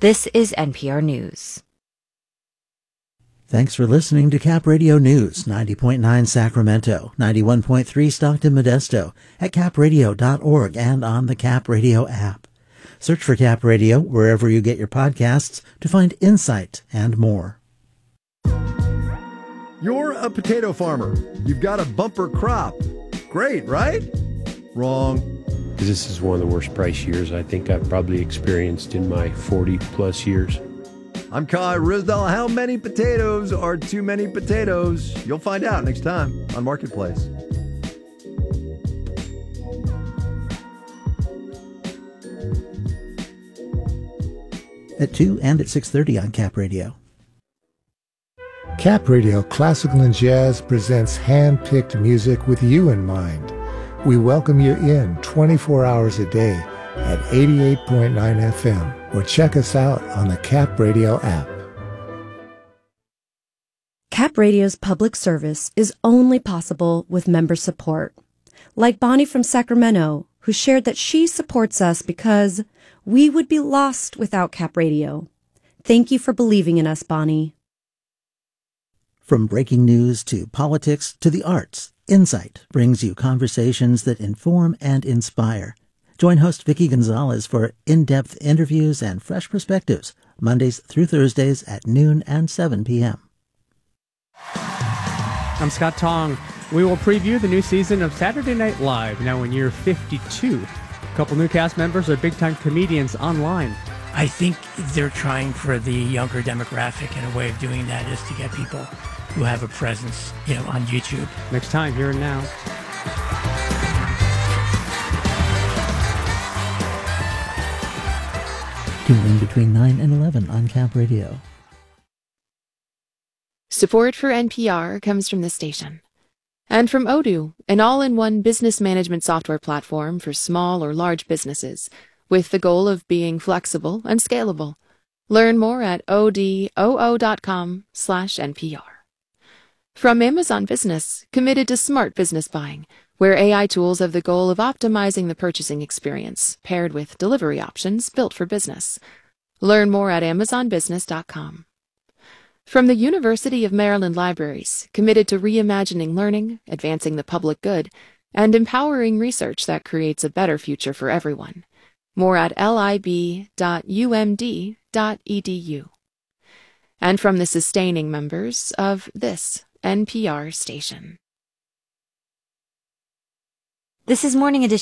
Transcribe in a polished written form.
This is NPR News. Thanks for listening to Cap Radio News, 90.9 Sacramento, 91.3 Stockton Modesto, at capradio.org and on the Cap Radio app. Search for Cap Radio wherever you get your podcasts to find insight and more. You're a potato farmer. You've got a bumper crop. Great, right? Wrong. This is one of the worst price years I think I've probably experienced in my 40-plus years. I'm Kai Ryssdal. How many potatoes are too many potatoes? You'll find out next time on Marketplace. At 2 and at 6:30 on Cap Radio. Cap Radio Classical and Jazz presents hand-picked music with you in mind. We welcome you in 24 hours a day at 88.9 FM or check us out on the Cap Radio app. Cap Radio's public service is only possible with member support. Like Bonnie from Sacramento, who shared that she supports us because we would be lost without Cap Radio. Thank you for believing in us, Bonnie. From breaking news to politics to the arts, Insight brings you conversations that inform and inspire. Join host Vicky Gonzalez for in-depth interviews and fresh perspectives, Mondays through Thursdays at noon and 7 p.m. I'm Scott Tong. We will preview the new season of Saturday Night Live, now in year 52. A couple new cast members are big-time comedians online. I think they're trying for the younger demographic, and a way of doing that is to get people who have a presence, on YouTube. Next time, here and now. Tune in between 9 and 11 on Cap Radio. Support for NPR comes from this station. And from Odoo, an all-in-one business management software platform for small or large businesses, with the goal of being flexible and scalable. Learn more at odoo.com/NPR. From Amazon Business, committed to smart business buying, where AI tools have the goal of optimizing the purchasing experience, paired with delivery options built for business. Learn more at amazonbusiness.com. From the University of Maryland Libraries, committed to reimagining learning, advancing the public good, and empowering research that creates a better future for everyone. More at lib.umd.edu. And from the sustaining members of this NPR station. This is Morning Edition.